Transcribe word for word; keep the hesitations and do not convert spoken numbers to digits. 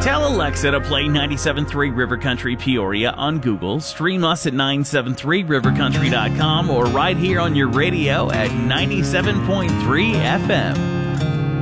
Tell Alexa to play ninety-seven point three River Country Peoria on Google. Stream us at nine seven three river country dot com or right here on your radio at ninety-seven point three F M.